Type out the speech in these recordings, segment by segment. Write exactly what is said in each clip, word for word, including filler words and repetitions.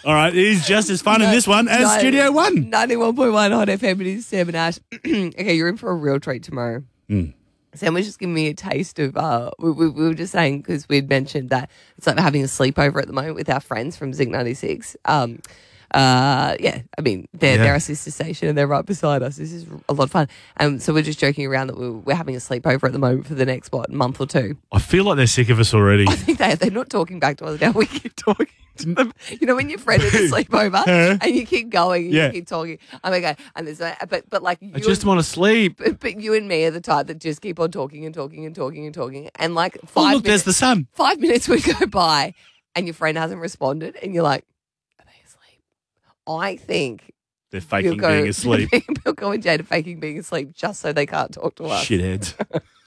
All right, it is just as fun No, in this one as no, Studio One. ninety-one point one Hot F M, it is Sam and Ash. Okay, you're in for a real treat tomorrow. Mm. Sam was just giving me a taste of, uh, we, we, we were just saying, because we'd mentioned that it's like having a sleepover at the moment with our friends from Zig ninety-six. Um, uh, yeah, I mean, they're, Yeah. they're our sister station and they're right beside us. This is a lot of fun. Um, so we're just joking around that we're, we're having a sleepover at the moment for the next, what, month or two. I feel like they're sick of us already. I think they, they're not talking back to us now. We keep talking to them. You know, when your friend is a sleepover and you keep going and Yeah. you keep talking. Oh my God. And there's a, but, but like, you I just and, want to sleep. but, but you and me are the type that just keep on talking and talking and talking and talking. And like Oh, five look, there's minutes, the sun. five minutes would go by and your friend hasn't responded and you're like, are they asleep? I think They're faking Bilko- being asleep. Bilko and Jade are faking being asleep just so they can't talk to us. Shitheads.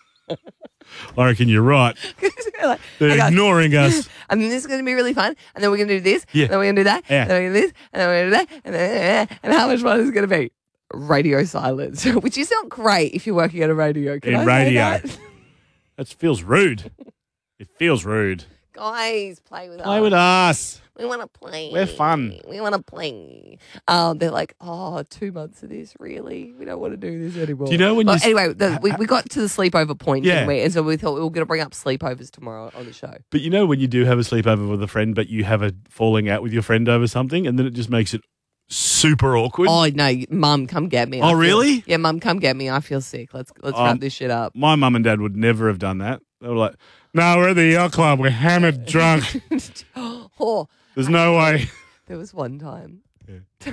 I reckon you're right. Like, They're hey guys, ignoring us. and then this is going to be really fun. And then we're going to do this. Yeah. And then we're going to do that. Yeah. And then we're going to do this. And then we're going to do that. And, then, and how much fun is it going to be? Radio silence, which is not great if you're working at a radio. Can In I say radio. that? That feels rude. It feels rude. Guys, play with Play us. with us. We want to play. We're fun. We want to play. Um, they're like, oh, two months of this, really? We don't want to do this anymore. Do you know when But you s- anyway, the, we, we got to the sleepover point, Yeah. didn't we? And so we thought we were going to bring up sleepovers tomorrow on the show. But you know when you do have a sleepover with a friend, but you have a falling out with your friend over something, and then it just makes it super awkward. Oh no, Mum, come get me. I Oh, feel- really? Yeah, Mum, come get me. I feel sick. Let's let's Um, wrap this shit up. My mum and dad would never have done that. They were like, "No, we're at the yacht club. We're hammered, drunk. Oh, There's no way." there was one time. Yeah.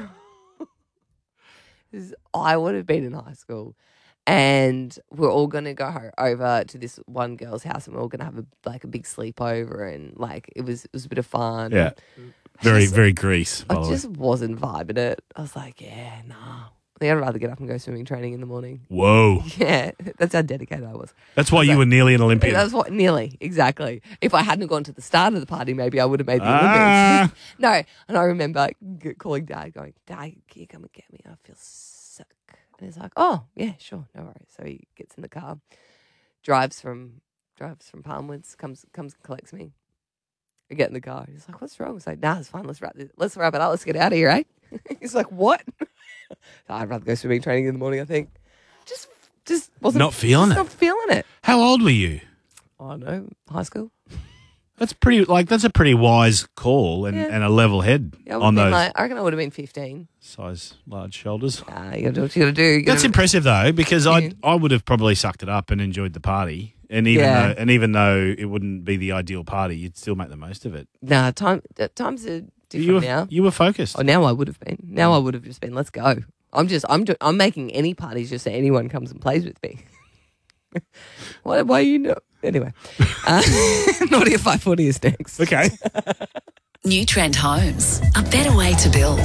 This- I would have been in high school, and we're all going to go ho- over to this one girl's house, and we're all going to have a like a big sleepover, and like it was it was a bit of fun. Yeah, very, just- very Grease. by I the way. just wasn't vibing it. I was like, yeah, nah. I think I'd rather get up and go swimming training in the morning. Whoa, Yeah, that's how dedicated I was. that's why you were nearly an Olympian. That's what nearly exactly. If I hadn't gone to the start of the party, maybe I would have made the Ah. Olympics. No, and I remember g- calling Dad, going, "Dad, can you come and get me? I feel sick." And he's like, "Oh, yeah, sure, no worries." So he gets in the car, drives from drives from Palmwoods, comes comes and collects me. I get in the car. He's like, "What's wrong?" I was like, "Nah, it's fine. Let's wrap this. Let's wrap it up. Let's get out of here, eh?" He's like, "What?" I'd rather go swimming training in the morning. I think just just wasn't Not feeling just it. Not feeling it. How old were you? I don't know, high school. That's pretty. Like that's a pretty wise call and, Yeah. and a level head Yeah, I would on have been those like, I reckon I would have been fifteen. size large shoulders. Ah, you gotta do what you gotta do. You That's gotta- impressive though, because Yeah. I I would have probably sucked it up and enjoyed the party, and even Yeah. though and even though it wouldn't be the ideal party, you'd still make the most of it. Nah, time uh, times are different You were now. you were focused. Oh, now I would have been. Now I would have just been. Let's go. I'm just. I'm. Do, I'm making any parties just so anyone comes and plays with me. why? Why you know? Anyway, uh, Naughty at five forty is next. Okay. New Trend Homes, a better way to build.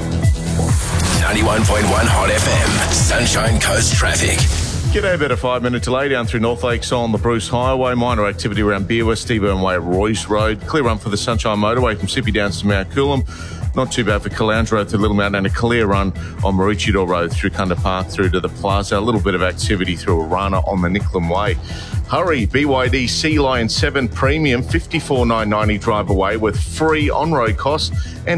ninety-one point one Hot F M, Sunshine Coast Traffic. G'day, about a five minute delay down through North Lakes on the Bruce Highway. Minor activity around Beerwest, Steburn Way, Royce Road. Clear run for the Sunshine Motorway from Sippy Downs to Mount Coolum. Not too bad for Caloundra Road to Little Mount, and a clear run on Maroochydore Road through Kunda Park through to the Plaza. A little bit of activity through Arana on the Nicklin Way. Hurry, B Y D Sea Lion seven Premium, fifty-four nine ninety drive away with free on-road costs and